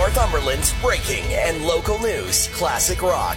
Northumberland's breaking and local news. Classic Rock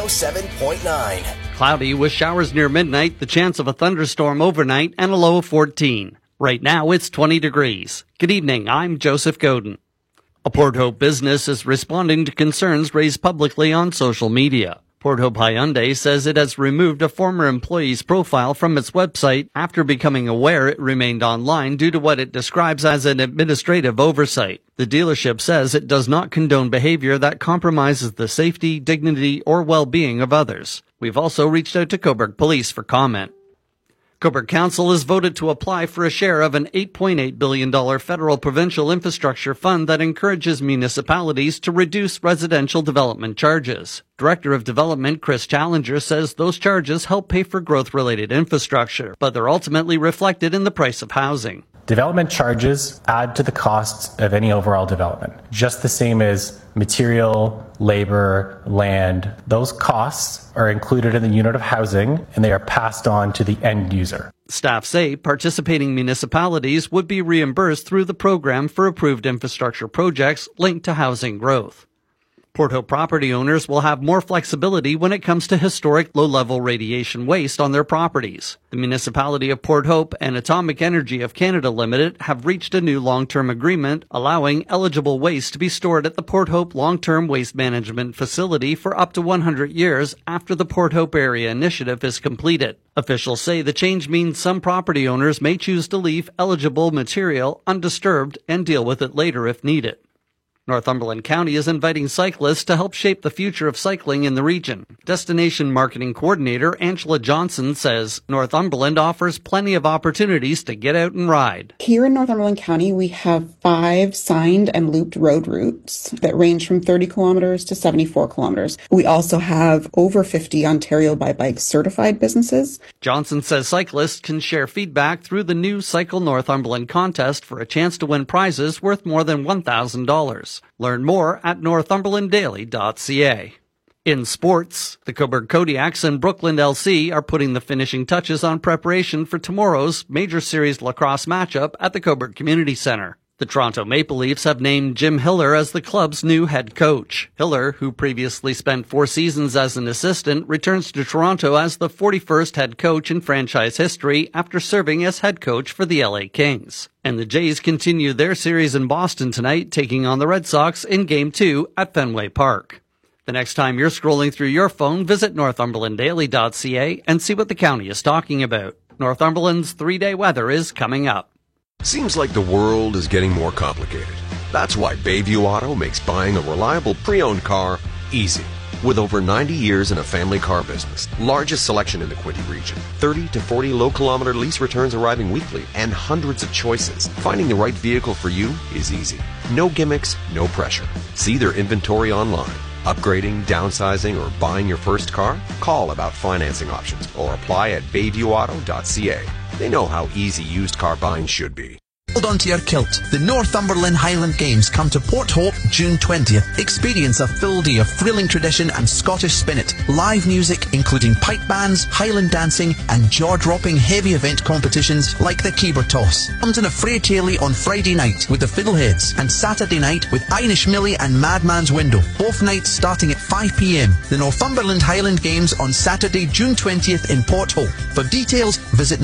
107.9. Cloudy with showers near midnight, the chance of a thunderstorm overnight, and a low of 14. Right now, it's 20 degrees. Good evening, I'm Joseph Godin. A Port Hope business is responding to concerns raised publicly on social media. Port Hope Hyundai says it has removed a former employee's profile from its website after becoming aware it remained online due to what it describes as an administrative oversight. The dealership says it does not condone behavior that compromises the safety, dignity, or well-being of others. We've also reached out to Cobourg Police for comment. Cobourg Council has voted to apply for a share of an $8.8 billion federal provincial infrastructure fund that encourages municipalities to reduce residential development charges. Director of Development Chris Challenger says those charges help pay for growth-related infrastructure, but they're ultimately reflected in the price of housing. Development charges add to the costs of any overall development, just the same as material, labor, land. Those costs are included in the unit of housing and they are passed on to the end user. Staff say participating municipalities would be reimbursed through the program for approved infrastructure projects linked to housing growth. Port Hope property owners will have more flexibility when it comes to historic low-level radiation waste on their properties. The Municipality of Port Hope and Atomic Energy of Canada Limited have reached a new long-term agreement allowing eligible waste to be stored at the Port Hope Long-Term Waste Management Facility for up to 100 years after the Port Hope Area Initiative is completed. Officials say the change means some property owners may choose to leave eligible material undisturbed and deal with it later if needed. Northumberland County is inviting cyclists to help shape the future of cycling in the region. Destination Marketing Coordinator Angela Johnson says Northumberland offers plenty of opportunities to get out and ride. Here in Northumberland County, we have 5 signed and looped road routes that range from 30 kilometers to 74 kilometers. We also have over 50 Ontario by Bike certified businesses. Johnson says cyclists can share feedback through the new Cycle Northumberland contest for a chance to win prizes worth more than $1,000. Learn more at northumberlanddaily.ca. In sports, the Cobourg Kodiaks and Brooklyn LC are putting the finishing touches on preparation for tomorrow's Major Series lacrosse matchup at the Cobourg Community Centre. The Toronto Maple Leafs have named Jim Hiller as the club's new head coach. Hiller, who previously spent 4 seasons as an assistant, returns to Toronto as the 41st head coach in franchise history after serving as head coach for the LA Kings. And the Jays continue their series in Boston tonight, taking on the Red Sox in Game 2 at Fenway Park. The next time you're scrolling through your phone, visit northumberlanddaily.ca and see what the county is talking about. Northumberland's 3-day weather is coming up. Seems like the world is getting more complicated. That's why Bayview Auto makes buying a reliable pre-owned car easy. With over 90 years in a family car business, largest selection in the Quinte region, 30 to 40 low-kilometer lease returns arriving weekly, and hundreds of choices, finding the right vehicle for you is easy. No gimmicks, no pressure. See their inventory online. Upgrading, downsizing, or buying your first car? Call about financing options or apply at bayviewauto.ca. They know how easy used car buying should be. Hold on to your kilt. The Northumberland Highland Games come to Port Hope June 20th. Experience a full day of thrilling tradition and Scottish spinet. Live music including pipe bands, Highland dancing and jaw-dropping heavy event competitions like the Caber Toss. Comes in a Frey Tailey on Friday night with the Fiddleheads and Saturday night with Einish Millie and Madman's Window. Both nights starting at 5 p.m. The Northumberland Highland Games on Saturday, June 20th in Port Hope. For details, visit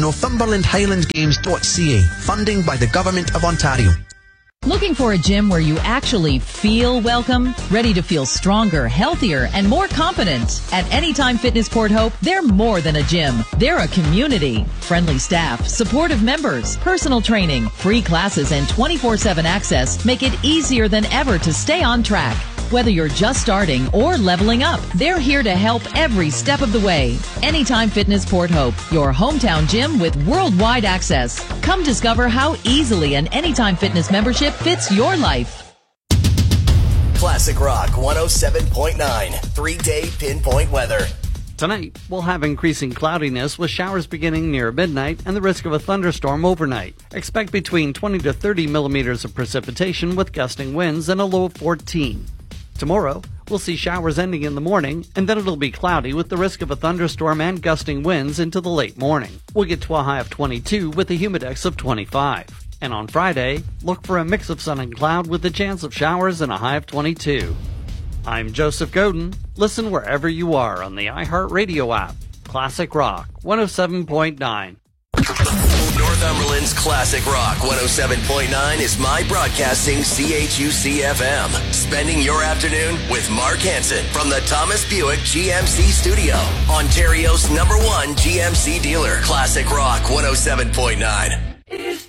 northumberlandhighlandgames.ca. Funding by the Government of Ontario. Looking for a gym where you actually feel welcome? Ready to feel stronger, healthier, and more confident? At Anytime Fitness Port Hope, they're more than a gym. They're a community. Friendly staff, supportive members, personal training, free classes, and 24/7 access make it easier than ever to stay on track. Whether you're just starting or leveling up, they're here to help every step of the way. Anytime Fitness Port Hope, your hometown gym with worldwide access. Come discover how easily an Anytime Fitness membership fits your life. Classic Rock 107.9, 3-day pinpoint weather. Tonight, we'll have increasing cloudiness with showers beginning near midnight and the risk of a thunderstorm overnight. Expect between 20 to 30 millimeters of precipitation with gusting winds and a low of 14. Tomorrow, we'll see showers ending in the morning, and then it'll be cloudy with the risk of a thunderstorm and gusting winds into the late morning. We'll get to a high of 22 with a humidex of 25. And on Friday, look for a mix of sun and cloud with a chance of showers and a high of 22. I'm Joseph Godin. Listen wherever you are on the iHeartRadio app. Classic Rock 107.9. Northumberland's Classic Rock 107.9 is My Broadcasting CHUC-FM. Spending your afternoon with Mark Hansen from the Thomas Buick GMC Studio. Ontario's #1 GMC dealer. Classic Rock 107.9.